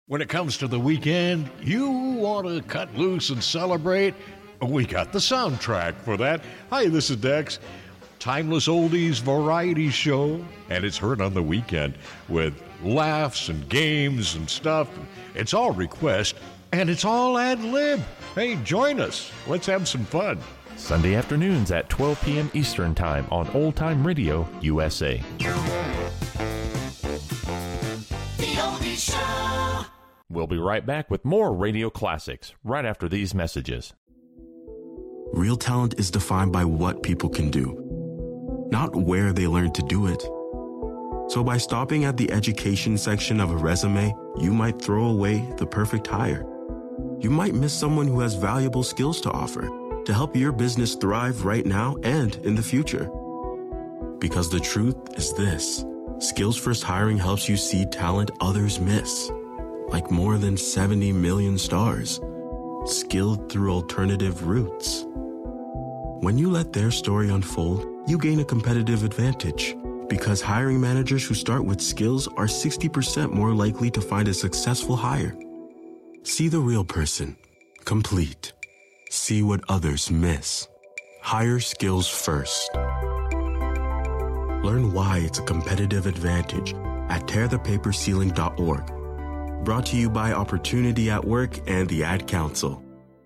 When it comes to the weekend, you want to cut loose and celebrate? We got the soundtrack for that. Hi, this is Dex. Timeless oldies variety show, and it's heard on the weekend with laughs and games and stuff. It's all request, and it's all ad-lib. Hey, join us. Let's have some fun. Sunday afternoons at 12 p.m. Eastern Time on Old Time Radio USA. The Oldies Show. We'll be right back with more radio classics right after these messages. Real talent is defined by what people can do, not where they learn to do it. So by stopping at the education section of a resume, you might throw away the perfect hire. You might miss someone who has valuable skills to offer to help your business thrive right now and in the future. Because the truth is this: Skills First Hiring helps you see talent others miss, like more than 70 million stars, skilled through alternative routes. When you let their story unfold, you gain a competitive advantage, because hiring managers who start with skills are 60% more likely to find a successful hire. See the real person, complete. See what others miss. Hire skills first. Learn why it's a competitive advantage at tearthepaperceiling.org. Brought to you by Opportunity at Work and the Ad Council.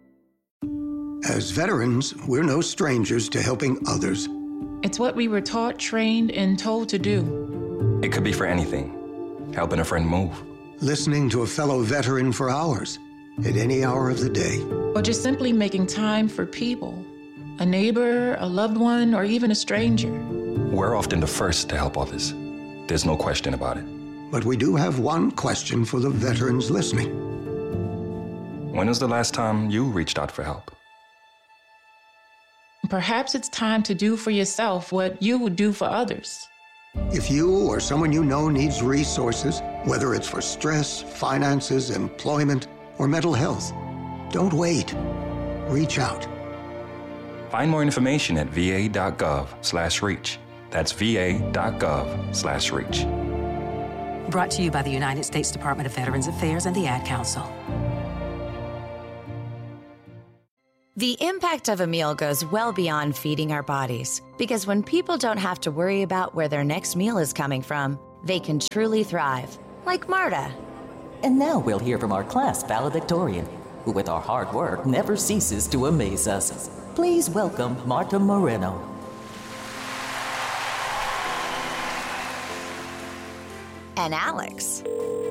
As veterans, we're no strangers to helping others. It's what we were taught, trained, and told to do. It could be for anything. Helping a friend move. Listening to a fellow veteran for hours, at any hour of the day. Or just simply making time for people. A neighbor, a loved one, or even a stranger. We're often the first to help others. There's no question about it. But we do have one question for the veterans listening. When was the last time you reached out for help? Perhaps it's time to do for yourself what you would do for others. If you or someone you know needs resources, whether it's for stress, finances, employment, or mental health, don't wait. Reach out. Find more information at va.gov/reach. That's va.gov/reach. Brought to you by the United States Department of Veterans Affairs and the Ad Council. The impact of a meal goes well beyond feeding our bodies, because when people don't have to worry about where their next meal is coming from, they can truly thrive, like Marta. And now we'll hear from our class valedictorian, who with our hard work never ceases to amaze us. Please welcome Marta Moreno. And Alex.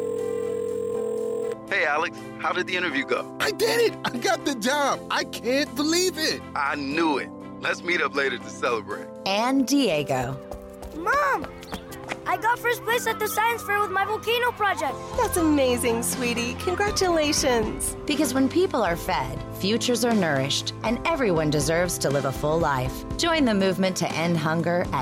Hey, Alex, how did the interview go? I did it! I got the job! I can't believe it! I knew it. Let's meet up later to celebrate. And Diego. Mom! I got first place at the science fair with my volcano project. That's amazing, sweetie. Congratulations. Because when people are fed, futures are nourished, and everyone deserves to live a full life. Join the movement to end hunger at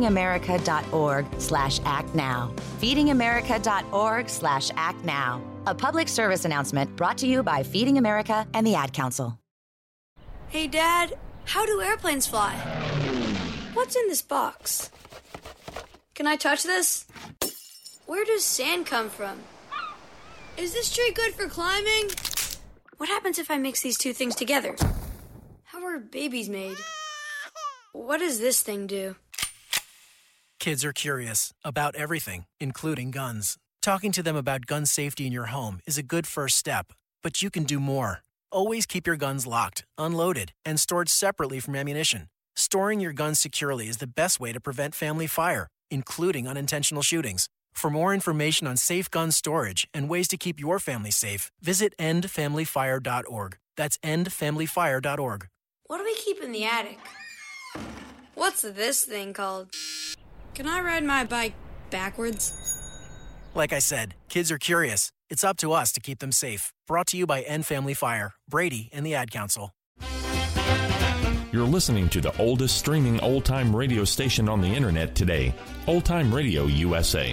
feedingamerica.org/actnow. feedingamerica.org/actnow. A public service announcement brought to you by Feeding America and the Ad Council. Hey, Dad, how do airplanes fly? What's in this box? Can I touch this? Where does sand come from? Is this tree good for climbing? What happens if I mix these two things together? How are babies made? What does this thing do? Kids are curious about everything, including guns. Talking to them about gun safety in your home is a good first step, but you can do more. Always keep your guns locked, unloaded, and stored separately from ammunition. Storing your guns securely is the best way to prevent family fire, including unintentional shootings. For more information on safe gun storage and ways to keep your family safe, visit endfamilyfire.org. That's endfamilyfire.org. What do we keep in the attic? What's this thing called? Can I ride my bike backwards? Like I said, kids are curious. It's up to us to keep them safe. Brought to you by End Family Fire, Brady, and the Ad Council. You're listening to the oldest streaming old-time radio station on the internet today, Old Time Radio USA.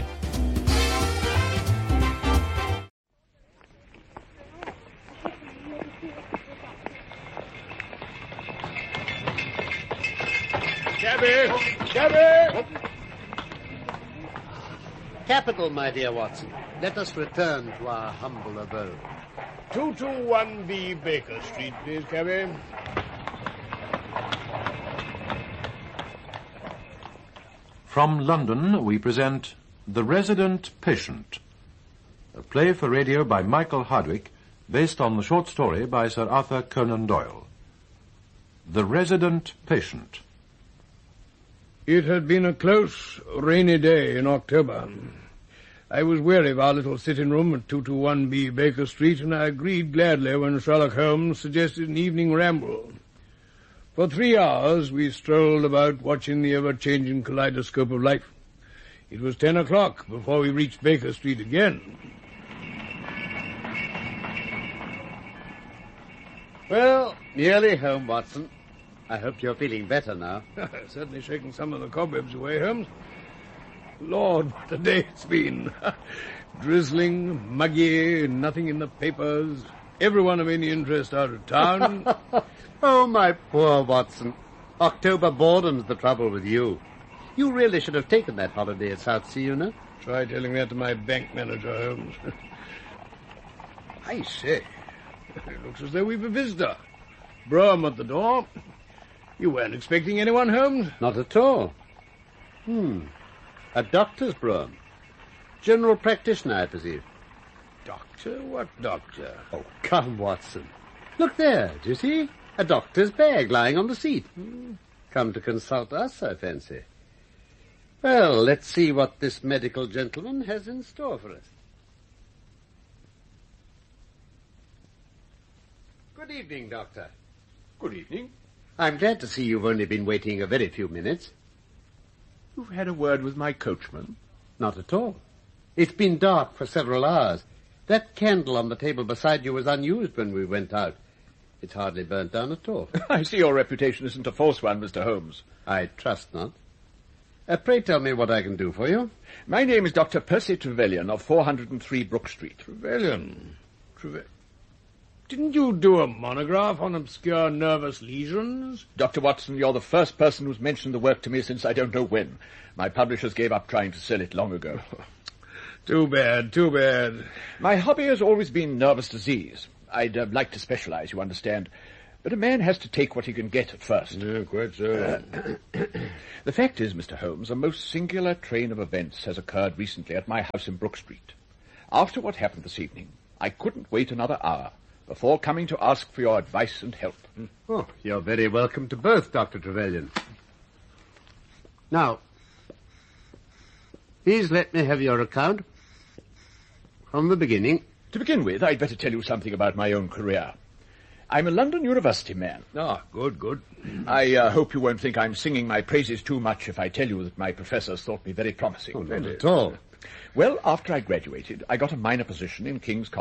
Chevy! Capital, my dear Watson. Let us return to our humble abode. 221B Baker Street, please, cabby. From London, we present The Resident Patient, a play for radio by Michael Hardwick, based on the short story by Sir Arthur Conan Doyle. The Resident Patient. It had been a close, rainy day in October. I was weary of our little sitting room at 221B Baker Street, and I agreed gladly when Sherlock Holmes suggested an evening ramble. For 3 hours we strolled about, watching the ever-changing kaleidoscope of life. It was 10 o'clock before we reached Baker Street again. Well, nearly home, Watson. I hope you're feeling better now. Certainly shaking some of the cobwebs away, Holmes. Lord, what a day it's been. Drizzling, muggy, nothing in the papers. Everyone of any interest out of town. Oh, my poor Watson. October boredom's the trouble with you. You really should have taken that holiday at South Sea, you know. Try telling that to my bank manager, Holmes. I say, it looks as though we've a visitor. Brougham at the door. You weren't expecting anyone, Holmes? Not at all. A doctor's brougham. General practitioner, I perceive. Doctor? What doctor? Oh, come, Watson. Look there, do you see? A doctor's bag lying on the seat. Come to consult us, I fancy. Well, let's see what this medical gentleman has in store for us. Good evening, Doctor. Good evening. I'm glad to see you've only been waiting a very few minutes. You've had a word with my coachman? Not at all. It's been dark for several hours. That candle on the table beside you was unused when we went out. It's hardly burnt down at all. I see your reputation isn't a false one, Mr. Holmes. I trust not. Pray tell me what I can do for you. My name is Dr. Percy Trevelyan of 403 Brook Street. Trevelyan? Didn't you do a monograph on obscure nervous lesions? Dr. Watson, you're the first person who's mentioned the work to me since I don't know when. My publishers gave up trying to sell it long ago. Too bad, too bad. My hobby has always been nervous disease. I'd like to specialize, you understand. But a man has to take what he can get at first. Yeah, quite so. The fact is, Mr. Holmes, a most singular train of events has occurred recently at my house in Brook Street. After what happened this evening, I couldn't wait another hour before coming to ask for your advice and help. Oh, you're very welcome to both, Dr. Trevelyan. Now, please let me have your account from the beginning. To begin with, I'd better tell you something about my own career. I'm a London University man. Ah, good, good. I hope you won't think I'm singing my praises too much if I tell you that my professors thought me very promising. Oh, not at all. Well, after I graduated, I got a minor position in King's College